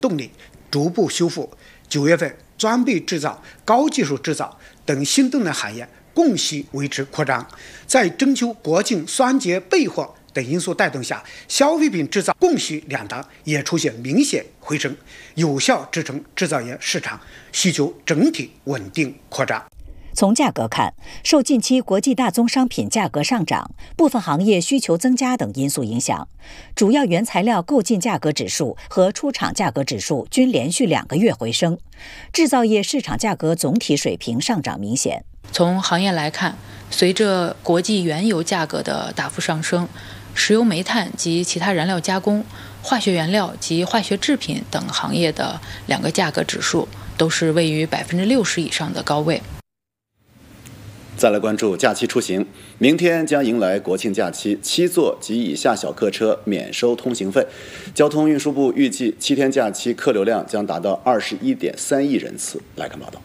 动力逐步修复。9月份，装备制造、高技术制造等新动能行业供需维持扩张，在征求国庆双节备货等因素带动下，消费品制造供需两端也出现明显回升，有效支撑制造业市场需求整体稳定扩张。 从价格看，受近期国际大宗商品价格上涨、部分行业需求增加等因素影响，主要原材料购进价格指数和出厂价格指数均连续2个月回升，制造业市场价格总体水平上涨明显。 从行业来看，随着国际原油价格的大幅上升，石油煤炭及其他燃料加工、化学原料及化学制品等行业的2个价格指数都是位于60%以上的高位。 再来关注假期出行，明天将迎来国庆假期，7座及以下小客车免收通行费。交通运输部预计7天假期客流量将达到21.3亿人次。来看报道。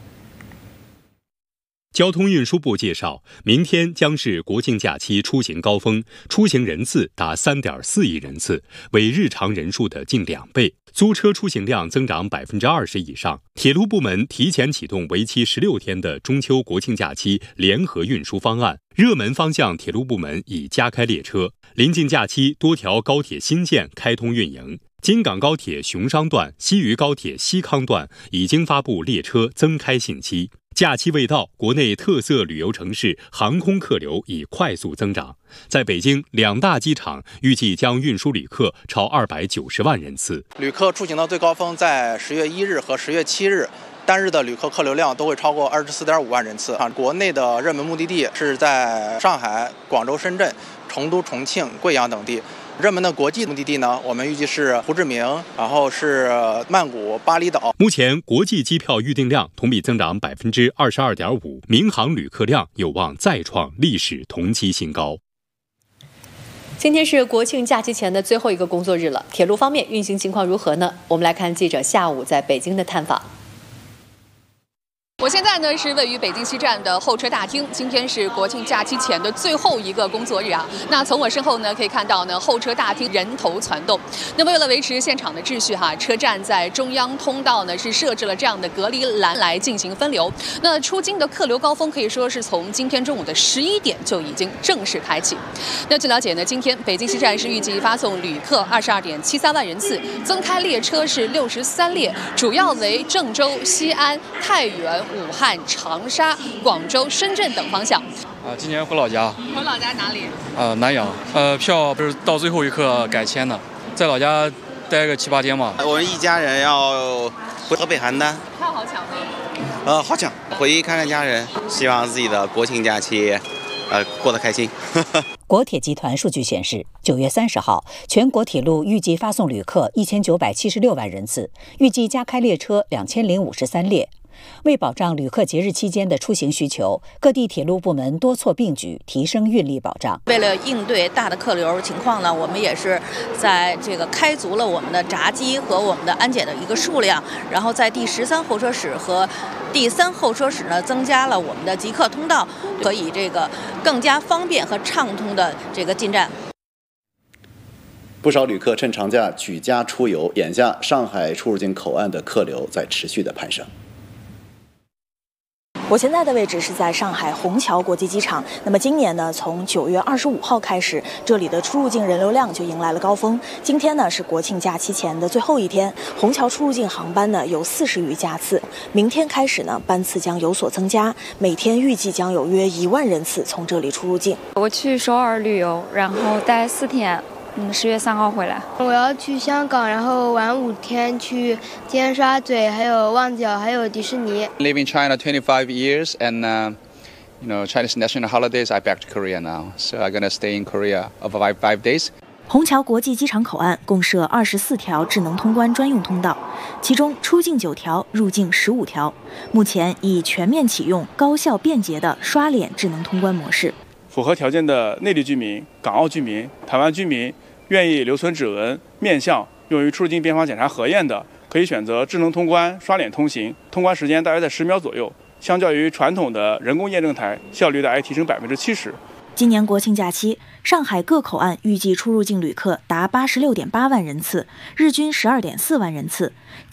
交通运输部介绍，明天将是国庆假期出行高峰，出行人次达3.4亿人次，为日常人数的近2倍。租车出行量增长20%以上。铁路部门提前启动为期16天的中秋国庆假期联合运输方案，热门方向铁路部门已加开列车。临近假期，多条高铁新线开通运营。京港高铁熊商段、西渝高铁西康段已经发布列车增开信息。假期未到，国内特色旅游城市航空客流已快速增长。在北京2大机场预计将运输旅客超290万人次。 旅客出行的最高峰在10月1日和10月7日，单日的旅客客流量都会超过24.5万人次。国内的热门目的地是在上海、广州、深圳、成都、重庆、贵阳等地。热门的国际目的地呢，我们预计是胡志明，然后是曼谷、巴厘岛。 目前国际机票预订量同比增长22.5%，民航旅客量有望再创历史同期新高。 今天是国庆假期前的最后一个工作日了，铁路方面运行情况如何呢？我们来看记者下午在北京的探访。 我现在呢是位于北京西站的候车大厅，今天是国庆假期前的最后一个工作日啊。那从我身后呢可以看到呢，候车大厅人头攒动。那么为了维持现场的秩序车站在中央通道呢是设置了这样的隔离栏来进行分流。那出京的客流高峰可以说是从今天中午的11点就已经正式开启。那据了解呢，今天北京西站是预计发送旅客22.73万人次，增开列车是63列，主要为郑州、西安、太原、武汉、长沙、广州、深圳等方向。 今年回老家。 回老家哪里？ 南阳。票不是到最后一刻改签的，在老家待个7、8天嘛。 我们一家人要回河北邯郸。 票好抢吗？ 好抢，回去看看家人，希望自己的国庆假期，过得开心。 国铁集团数据显示，9月30号，全国铁路预计发送旅客1976万人次，预计加开列车2053列。为保障旅客节日期间的出行需求，各地铁路部门多措并举，提升运力保障。 为了应对大的客流情况呢，我们也是在这个开足了我们的闸机和我们的安检的一个数量，然后在第13候车室和第3候车室呢增加了我们的即刻通道，可以这个更加方便和畅通的这个进站。 不少旅客趁长假举家出游，眼下上海出入境口岸的客流在持续的攀升。 我现在的位置是在上海虹桥国际机场。那么今年呢，从9月25号开始，这里的出入境人流量就迎来了高峰。今天呢是国庆假期前的最后一天，虹桥出入境航班呢有40余架次。明天开始呢，班次将有所增加，每天预计将有约1万人次从这里出入境。 我去首尔旅游，然后待4天。10月3号回来。 我要去香港，然后玩5天，去尖沙咀，还有旺角，还有迪士尼。 Live in China 25 years, and Chinese national holidays. I back to Korea now, so I'm gonna stay in Korea over 5 days. 虹桥国际机场口岸共设24条智能通关专用通道，其中出境9条，入境15条。目前已全面启用高效便捷的刷脸智能通关模式。 符合条件的内地居民、港澳居民、台湾居民愿意留存指纹、面相用于出入境边防检查核验的，可以选择智能通关刷脸通行，通关时间大约在10秒左右，相较于传统的人工验证台，效率大约提升70%。 今年国庆假期，上海各口岸预计出入境旅客达86.8万人次，日均12.4万人次。